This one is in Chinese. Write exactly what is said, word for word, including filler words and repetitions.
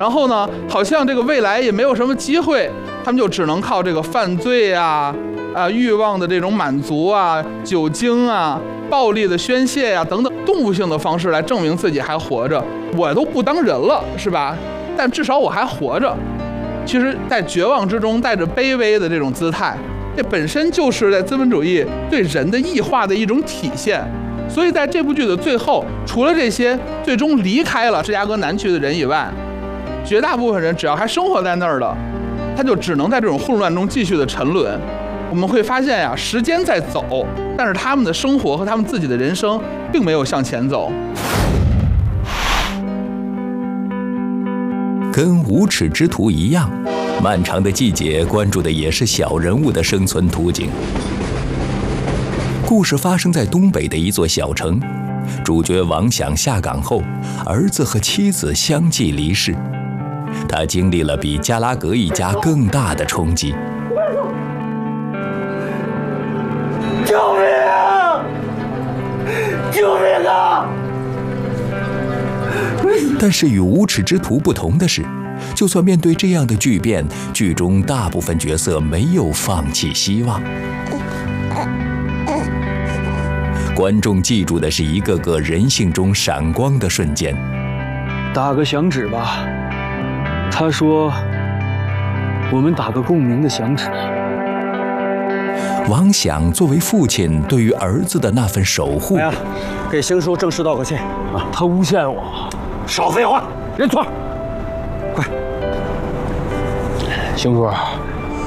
然后呢，好像这个未来也没有什么机会，他们就只能靠这个犯罪啊、啊欲望的这种满足啊、酒精啊、暴力的宣泄呀、啊、等等动物性的方式来证明自己还活着。我都不当人了，是吧？但至少我还活着。其实，在绝望之中带着卑微的这种姿态，这本身就是在资本主义对人的异化的一种体现。所以在这部剧的最后，除了这些最终离开了芝加哥南区的人以外，绝大部分人只要还生活在那儿的，他就只能在这种混乱中继续的沉沦。我们会发现呀，时间在走，但是他们的生活和他们自己的人生并没有向前走。 跟无耻之徒一样，漫长的季节关注的也是小人物的生存途径。故事发生在东北的一座小城，主角王想下岗后，儿子和妻子相继离世，他经历了比加拉格一家更大的冲击。 救命啊！救命啊！ 但是与无耻之徒不同的是，就算面对这样的巨变，剧中大部分角色没有放弃希望。观众记住的是一个个人性中闪光的瞬间。 打个响指吧，他说：“我们打个共鸣的响指。” 王想作为父亲对于儿子的那份守护， 哎呀，给邢叔正式道个歉啊！他诬陷我， 少废话，认错，快！ 邢叔，